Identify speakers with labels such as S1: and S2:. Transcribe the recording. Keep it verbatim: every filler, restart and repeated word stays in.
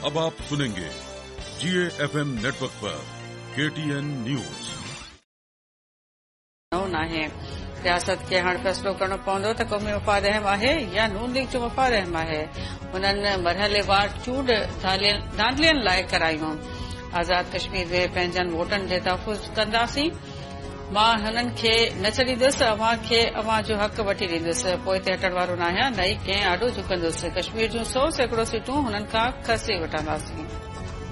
S1: अब आप सुनेंगे जीए FM network पर केटीएन न्यूज।
S2: रियासत खे हाणे फ़ैसिलो करणो पवंदो त क़ौमी मफ़ाद अहम आहे या नून लीग जो मफ़ाद अहम आहे। हुननि मरहलेवार चूंड धांधलियुनि लाइ करायूं। आज़ाद कश्मीर में पंहिंजनि वोटनि जे तहफ़ुज़ कंदासीं। मां हुननि खे न छॾींदुसि, अवां खे अवां जो हक़ वठी ॾींदुसि, पोइ ते हटण वारो न आहियां, न ई कंहिं आॾो झुकंदुसि। कश्मीर जूं सौ सैकड़ो सीटूं हुननि खां खसे वठंदासीं।